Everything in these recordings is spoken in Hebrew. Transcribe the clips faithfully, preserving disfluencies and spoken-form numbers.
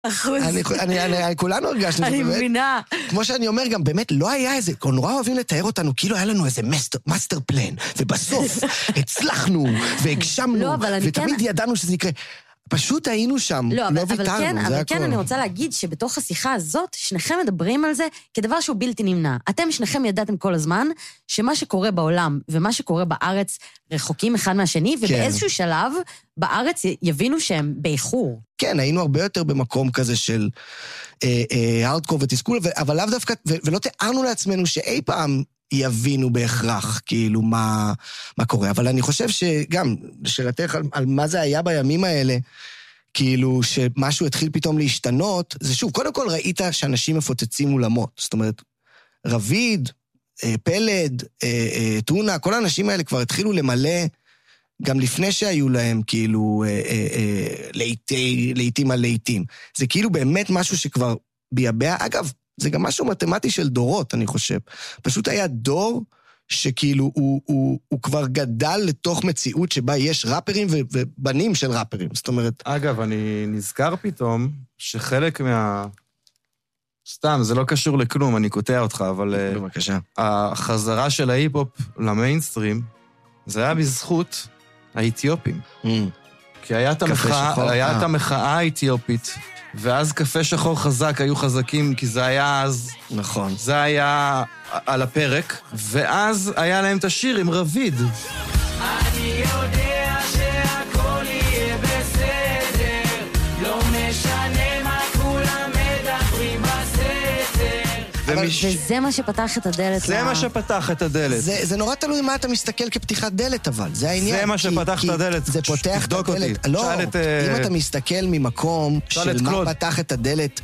אחוז. כולנו הרגשנו. אני מבינה. כמו שאני אומר, גם באמת לא היה איזה, נורא אוהבים לתאר אותנו, כאילו היה לנו איזה מאסטר פלן, ובסוף הצלחנו, והגשמנו, ותמיד ידענו שזה יקרה. פשוט היינו שם, לא ויתרנו, זה הכל. אבל כן, אני רוצה להגיד שבתוך השיחה הזאת, שניכם מדברים על זה כדבר שהוא בלתי נמנע. אתם שניכם ידעתם כל הזמן, שמה שקורה בעולם ומה שקורה בארץ רחוקים אחד מהשני, ובאיזשהו שלב בארץ יבינו שהם באיחור. כן, היינו הרבה יותר במקום כזה של הארדקור ותסכול, אבל לאו דווקא, ולא תיארנו לעצמנו שאי פעם יבינו בהכרח, כאילו, מה, מה קורה. אבל אני חושב שגם, לשאלתך על, על מה זה היה בימים האלה, כאילו, שמשהו התחיל פתאום להשתנות, זה שוב, קודם כל ראית שאנשים מפוצצים אולמות. זאת אומרת, רביד, פלד, טונה, כל האנשים האלה כבר התחילו למלא, גם לפני שהיו להם, כאילו, לעיתים על לעיתים. זה כאילו באמת משהו שכבר ביבע, אגב, זה גם משהו מתמטי של דורות, אני חושב. פשוט היה דור שכאילו הוא, הוא, הוא כבר גדל לתוך מציאות שבה יש ראפרים ובנים של ראפרים. זאת אומרת... אגב, אני נזכר פתאום שחלק מה... סתם, זה לא קשור לכלום, אני קוטע אותך, אבל... בבקשה. החזרה של ההיפ-הופ למיינסטרים, זה היה בזכות האתיופים. Mm. כי היה את המחאה, היה את המחאה האתיופית, ואז קפה שחור חזק היו חזקים, כי זה היה אז... נכון. זה היה על הפרק, ואז היה להם את השיר עם רביד. אני יודע שהכל יהיה בסדר, לא משנה מה כולם מדברים בסדר. ומש... וזה מה שפתח את הדלת. זה לה... מה שפתח את הדלת. זה, זה נורא תלוי מה אתה מסתכל כפתיחת דלת, אבל. זה העניין. זה מה שפתח כי, את הדלת. זה פותח את הדלת. אותי. לא, את, אם אתה מסתכל ממקום של מה קלוד. פתח את הדלת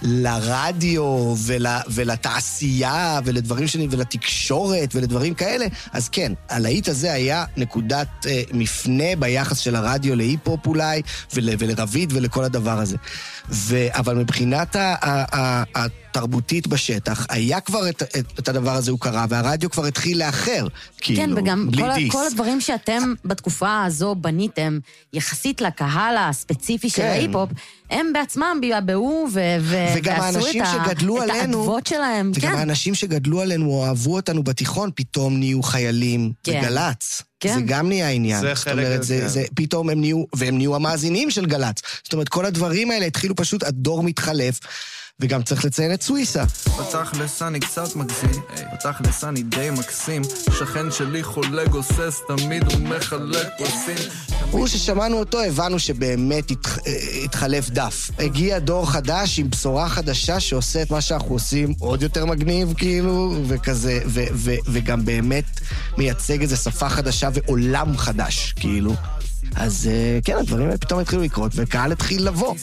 לרדיו ול, ולתעשייה ולדברים שני, ולתקשורת ולדברים כאלה, אז כן, הלהיט הזה היה נקודת אה, מפנה ביחס של הרדיו להיפ-הופ אולי, ול, ולרביד ולכל הדבר הזה. ו, אבל מבחינת ה, ה, ה, התרבותית בשטח, היה כבר את, את, את הדבר הזה הוא קרה, והרדיו כבר התחיל לאחר, כאילו, כן, וגם בלי כל, דיס. כל הדברים שאתם בתקופה הזו בניתם, יחסית לקהל הספציפי של ההיפ-הופ, הם בעצמם ביבעו ו- ו- ועשו את, ה- את האדוות שלהם. וגם כן. האנשים שגדלו עלינו, אוהבו אותנו בתיכון, פתאום נהיו חיילים כן. בגלץ. כן. זה גם נהיה העניין. זה זאת אומרת, זה, זה, פתאום הם נהיו, והם נהיו המאזינים של גלץ. זאת אומרת, כל הדברים האלה התחילו פשוט, הדור מתחלף, וגם צריך לציין את סוויסה. בתכלס אני קצת מגזים, בתכלס אני די מקסים, שכן שלי חולה גוסס, תמיד הוא מחלק פרסים. הוא ששמענו אותו, הבנו שבאמת התח... התחלף דף. הגיע דור חדש עם בשורה חדשה שעושה את מה שאנחנו עושים עוד יותר מגניב, כאילו, וכזה, ו- ו- וגם באמת מייצג איזו שפה חדשה ועולם חדש, כאילו. אז כן, הדברים האלה פתאום התחילו לקרות, וקהל התחיל לבוא.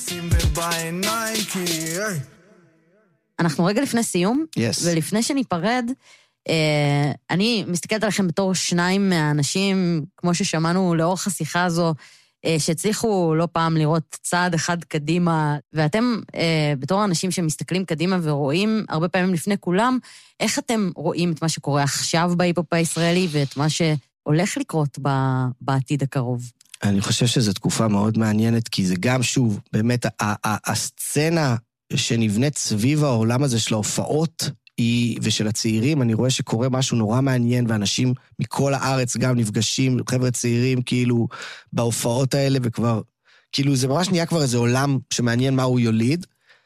אנחנו רגע לפני סיום, yes. ולפני שניפרד, אה, אני מסתכלת עליכם בתור שניים מהאנשים, כמו ששמענו לאורך השיחה הזו, אה, שהצליחו לא פעם לראות צעד אחד קדימה, ואתם אה, בתור אנשים שמסתכלים קדימה ורואים הרבה פעמים לפני כולם, איך אתם רואים את מה שקורה עכשיו בהיפ-הופ הישראלי, ואת מה שהולך לקרות בעתיד הקרוב? אני חושב שזו תקופה מאוד מעניינת, כי זה גם שוב, באמת, הסצנה שנבנית סביב העולם הזה של ההופעות ושל הצעירים, אני רואה שקורה משהו נורא מעניין, ואנשים מכל הארץ גם נפגשים, חבר'ה צעירים, כאילו, בהופעות האלה, וכבר, כאילו, זה ממש נהיה כבר איזה עולם שמעניין מה הוא יוליד,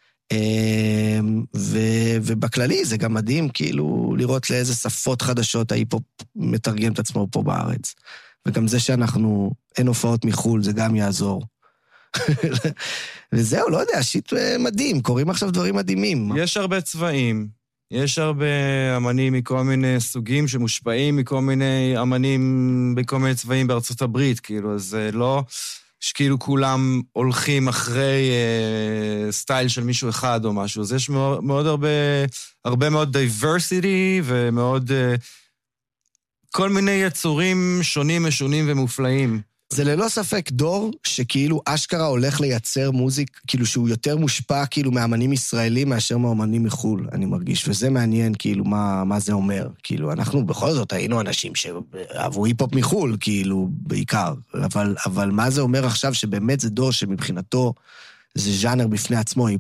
ו- ובכללי זה גם מדהים, כאילו, לראות לאיזה שפות חדשות ההיפ-הופ מתרגם את עצמו פה בארץ. וגם זה שאנחנו, אין הופעות מחול, זה גם יעזור. וזהו, לא יודע, שיט מדהים, קוראים עכשיו דברים מדהימים. יש הרבה צבעים, יש הרבה אמנים מכל מיני סוגים שמושפעים מכל מיני אמנים בכל מיני צבעים בארצות הברית, כאילו, אז לא שכאילו כולם הולכים אחרי אה, סטייל של מישהו אחד או משהו, אז יש מאוד, מאוד הרבה, הרבה מאוד diversity ומאוד... אה, כל מיני יצורים שונים, משונים ומופלאים. זה ללא ספק דור שכאילו אשכרה הולך לייצר מוזיק, כאילו שהוא יותר מושפע כאילו מאמנים ישראלים מאשר מאמנים מחול, אני מרגיש, וזה מעניין כאילו מה, מה זה אומר. כאילו אנחנו בכל זאת היינו אנשים שאהבו היפ-הופ מחול, כאילו בעיקר, אבל, אבל מה זה אומר עכשיו שבאמת זה דור שמבחינתו זה ז'אנר בפני עצמו,